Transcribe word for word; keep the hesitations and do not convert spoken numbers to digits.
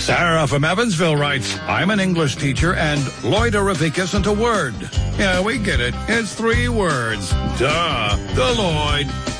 Sarah from Evansville writes, I'm an English teacher and Lloyderific isn't a word. Yeah, we get it. It's three words. Duh. The Lloyd.